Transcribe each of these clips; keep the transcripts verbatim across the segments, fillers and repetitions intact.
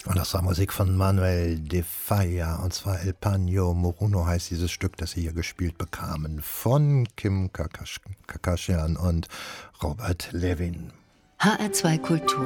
Und das war Musik von Manuel de Falla, und zwar El Paño Moruno heißt dieses Stück, das sie hier gespielt bekamen, von Kim Kardashian und Robert Levin. H R zwei Kultur.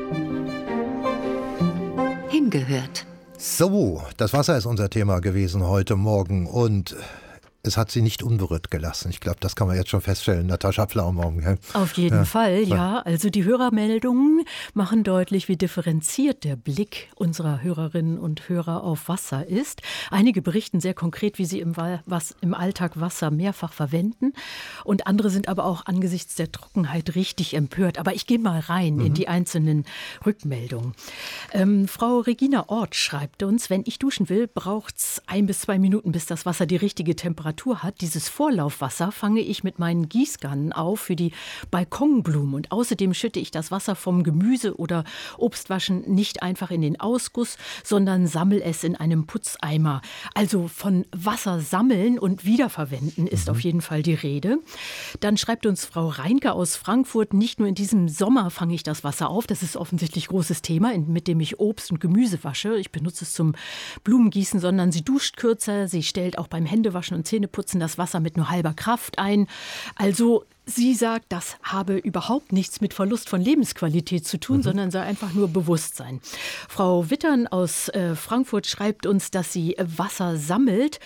Hingehört. So, das Wasser ist unser Thema gewesen heute Morgen und es hat sie nicht unberührt gelassen. Ich glaube, das kann man jetzt schon feststellen. Natascha Pflaumbaum. Ja. Auf jeden ja. Fall, ja. Also die Hörermeldungen machen deutlich, wie differenziert der Blick unserer Hörerinnen und Hörer auf Wasser ist. Einige berichten sehr konkret, wie sie im, was, im Alltag Wasser mehrfach verwenden. Und andere sind aber auch angesichts der Trockenheit richtig empört. Aber ich gehe mal rein mhm. in die einzelnen Rückmeldungen. Ähm, Frau Regina Ort schreibt uns, wenn ich duschen will, braucht es ein bis zwei Minuten, bis das Wasser die richtige Temperatur hat. Dieses Vorlaufwasser fange ich mit meinen Gießkannen auf für die Balkonblumen. Und außerdem schütte ich das Wasser vom Gemüse- oder Obstwaschen nicht einfach in den Ausguss, sondern sammle es in einem Putzeimer. Also von Wasser sammeln und wiederverwenden ist mhm. auf jeden Fall die Rede. Dann schreibt uns Frau Reinke aus Frankfurt, nicht nur in diesem Sommer fange ich das Wasser auf, das ist offensichtlich ein großes Thema, mit dem ich Obst und Gemüse wasche. Ich benutze es zum Blumengießen, sondern sie duscht kürzer, sie stellt auch beim Händewaschen und Zähneputzen das Wasser mit nur halber Kraft ein. Also sie sagt, das habe überhaupt nichts mit Verlust von Lebensqualität zu tun, mhm. sondern sei einfach nur Bewusstsein. Frau Wittern aus äh, Frankfurt schreibt uns, dass sie Wasser sammelt,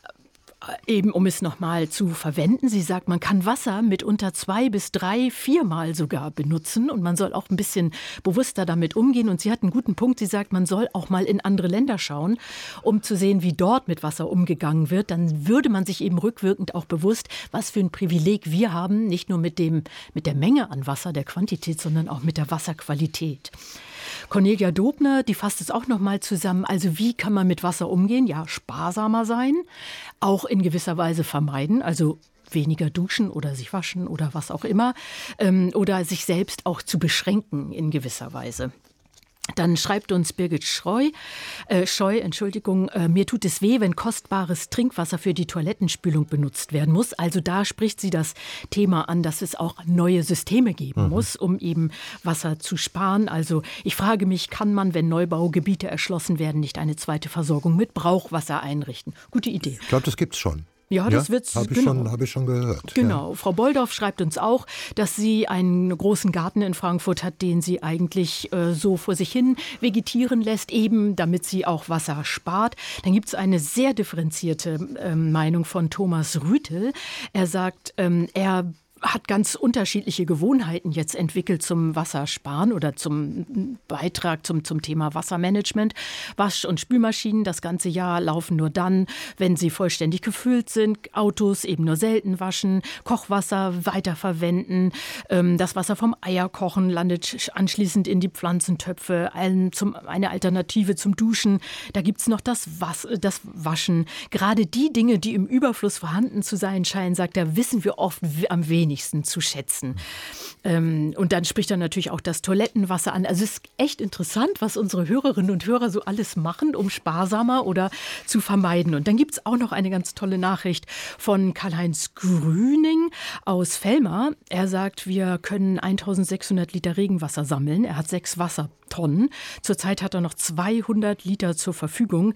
eben um es nochmal zu verwenden. Sie sagt, man kann Wasser mitunter zwei bis drei, viermal sogar benutzen und man soll auch ein bisschen bewusster damit umgehen. Und sie hat einen guten Punkt. Sie sagt, man soll auch mal in andere Länder schauen, um zu sehen, wie dort mit Wasser umgegangen wird. Dann würde man sich eben rückwirkend auch bewusst, was für ein Privileg wir haben, nicht nur mit dem, mit der Menge an Wasser, der Quantität, sondern auch mit der Wasserqualität. Cornelia Dobner, die fasst es auch noch mal zusammen. Also wie kann man mit Wasser umgehen? Ja, sparsamer sein, auch in gewisser Weise vermeiden, also weniger duschen oder sich waschen oder was auch immer. Ähm, oder sich selbst auch zu beschränken in gewisser Weise. Dann schreibt uns Birgit Scheu, äh, Scheu, Entschuldigung, äh, mir tut es weh, wenn kostbares Trinkwasser für die Toilettenspülung benutzt werden muss. Also da spricht sie das Thema an, dass es auch neue Systeme geben mhm. muss, um eben Wasser zu sparen. Also ich frage mich, kann man, wenn Neubaugebiete erschlossen werden, nicht eine zweite Versorgung mit Brauchwasser einrichten? Gute Idee. Ich glaube, das gibt's schon. Ja, das ja, wird's. Habe ich, genau. schon, hab ich schon gehört. Genau. Ja. Frau Boldorf schreibt uns auch, dass sie einen großen Garten in Frankfurt hat, den sie eigentlich äh, so vor sich hin vegetieren lässt, eben damit sie auch Wasser spart. Dann gibt es eine sehr differenzierte äh, Meinung von Thomas Rüthel. Er sagt, ähm, er hat ganz unterschiedliche Gewohnheiten jetzt entwickelt zum Wassersparen oder zum Beitrag zum, zum Thema Wassermanagement. Wasch- und Spülmaschinen das ganze Jahr laufen nur dann, wenn sie vollständig gefüllt sind. Autos eben nur selten waschen. Kochwasser weiterverwenden. Ähm, das Wasser vom Eierkochen landet anschließend in die Pflanzentöpfe. Ein, zum, eine Alternative zum Duschen. Da gibt es noch das, Was, das Waschen. Gerade die Dinge, die im Überfluss vorhanden zu sein scheinen, sagt er, wissen wir oft am wenigsten zu schätzen. Ähm, und dann spricht er natürlich auch das Toilettenwasser an. Also es ist echt interessant, was unsere Hörerinnen und Hörer so alles machen, um sparsamer oder zu vermeiden. Und dann gibt es auch noch eine ganz tolle Nachricht von Karl-Heinz Grüning aus Velmar. Er sagt, wir können eintausendsechshundert Liter Regenwasser sammeln. Er hat sechs Wassertonnen. Zurzeit hat er noch zweihundert Liter zur Verfügung.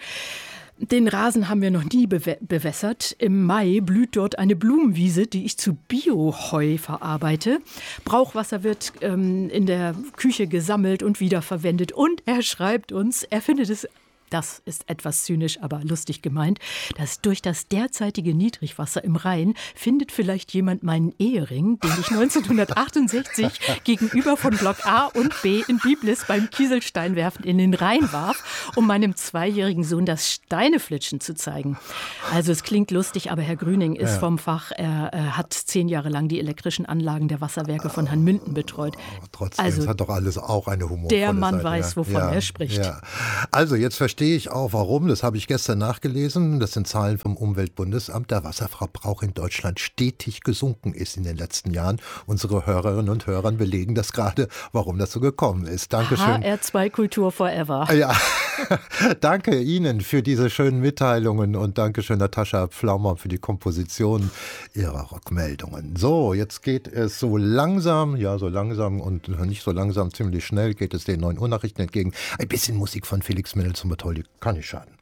Den Rasen haben wir noch nie bew- bewässert. Im Mai blüht dort eine Blumenwiese, die ich zu Bioheu verarbeite. Brauchwasser wird ähm, in der Küche gesammelt und wiederverwendet. Und er schreibt uns, er findet es, das ist etwas zynisch, aber lustig gemeint, dass durch das derzeitige Niedrigwasser im Rhein findet vielleicht jemand meinen Ehering, den ich neunzehnhundertachtundsechzig gegenüber von Block A und B in Biblis beim Kieselsteinwerfen in den Rhein warf, um meinem zweijährigen Sohn das Steineflitschen zu zeigen. Also es klingt lustig, aber Herr Grüning ist ja. vom Fach. Er, er hat zehn Jahre lang die elektrischen Anlagen der Wasserwerke von Herrn Münden betreut. Aber trotzdem, also, es hat doch alles auch eine humorvolle Der Mann Seite, weiß, wovon ja. er spricht. Ja. Also jetzt verstehe ich auch, warum. Das habe ich gestern nachgelesen. Das sind Zahlen vom Umweltbundesamt. Der Wasserverbrauch in Deutschland stetig gesunken ist in den letzten Jahren. Unsere Hörerinnen und Hörer belegen das gerade, warum das so gekommen ist. Dankeschön. H R zwei Kultur forever. Ja. Danke Ihnen für diese schönen Mitteilungen und Dankeschön Natascha Pflaumer für die Komposition Ihrer Rockmeldungen. So, jetzt geht es so langsam, ja so langsam und nicht so langsam, ziemlich schnell geht es den neun Uhr Nachrichten entgegen. Ein bisschen Musik von Felix Mendelssohn Bartholdy kann nicht schaden.